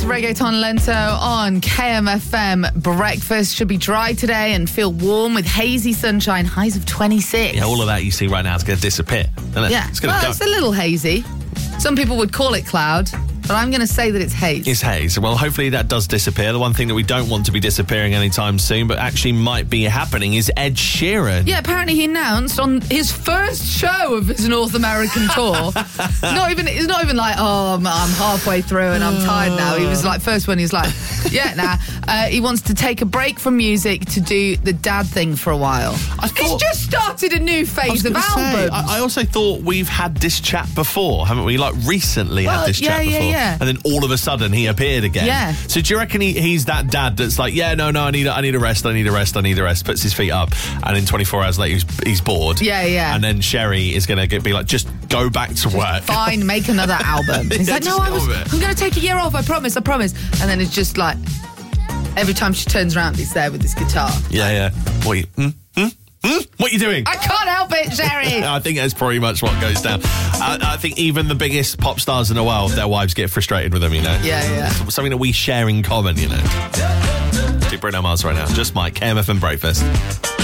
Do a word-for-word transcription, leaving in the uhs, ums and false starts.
Reggaeton Lento on K M F M. Breakfast should be dry today and feel warm with hazy sunshine, highs of twenty-six. Yeah, all of that you see right now is going to disappear, isn't it? Yeah, It's going to well, go. it's a little hazy. Some people would call it cloud, but I'm going to say that it's haze. It's haze. Well, hopefully that does disappear. The one thing that we don't want to be disappearing anytime soon, but actually might be happening, is Ed Sheeran. Yeah, apparently he announced on his first show of his North American tour. not even it's not even like, oh, I'm, I'm halfway through and I'm tired now. He was like, first one, he was like, yeah, nah. Uh, he wants to take a break from music to do the dad thing for a while. I thought, He's just started a new I was phase of gonna say, albums. I, I also thought we've had this chat before, haven't we? Like recently Well, had this yeah, chat yeah, before. yeah. And then all of a sudden he appeared again. Yeah. So do you reckon he, he's that dad that's like, yeah, no, no, I need, I need a rest, I need a rest, I need a rest, puts his feet up, and in twenty-four hours later he's, he's bored. Yeah, yeah. And then Sherry is going to be like, just go back to work. Fine, make another album. He's Yeah, like, no, just I get was, on with it. I'm going to take a year off, I promise, I promise. And then it's just like, every time she turns around, he's there with his guitar. Yeah, yeah. What are you, hmm, hmm, hmm? What are you doing? I can't help it, Sherry. I think that's pretty much what goes down. I, I think even the biggest pop stars in the world, their wives get frustrated with them, you know? Yeah, yeah. Something that we share in common, you know? Do Bruno Mars right now. Just Mike, K M F M Breakfast.